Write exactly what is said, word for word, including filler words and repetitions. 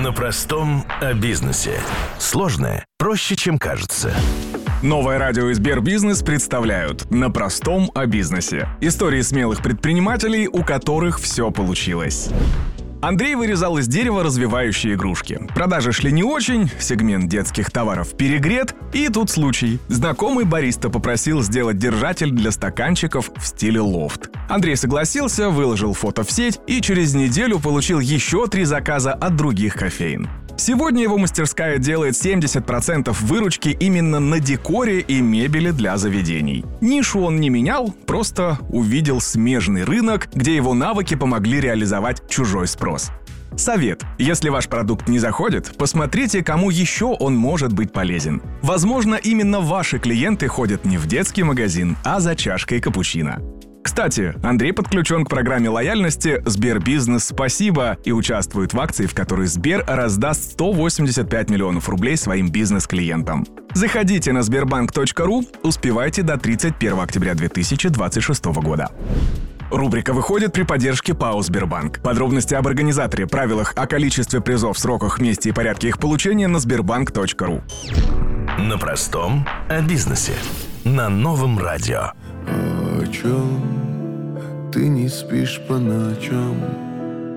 На простом о бизнесе. Сложное проще, чем кажется. Новое радио и Сбербизнес представляют «На простом о бизнесе». Истории смелых предпринимателей, у которых все получилось. Андрей вырезал из дерева развивающие игрушки. Продажи шли не очень, сегмент детских товаров перегрет, и тут случай. Знакомый бариста попросил сделать держатель для стаканчиков в стиле лофт. Андрей согласился, выложил фото в сеть и через неделю получил еще три заказа от других кофеин. Сегодня его мастерская делает семьдесят процентов выручки именно на декоре и мебели для заведений. Нишу он не менял, просто увидел смежный рынок, где его навыки помогли реализовать чужой спрос. Совет. Если ваш продукт не заходит, посмотрите, кому еще он может быть полезен. Возможно, именно ваши клиенты ходят не в детский магазин, а за чашкой капучино. Кстати, Андрей подключен к программе лояльности «Сбербизнес Спасибо» и участвует в акции, в которой Сбер раздаст сто восемьдесят пять миллионов рублей своим бизнес-клиентам. Заходите на сбербанк точка ру, успевайте до тридцать первого октября две тысячи двадцать шестого года. Рубрика выходит при поддержке ПАО «Сбербанк». Подробности об организаторе, правилах, о количестве призов, сроках, месте и порядке их получения на сбербанк точка ру. На простом о бизнесе. На новом радио. О чем ты не спишь по ночам?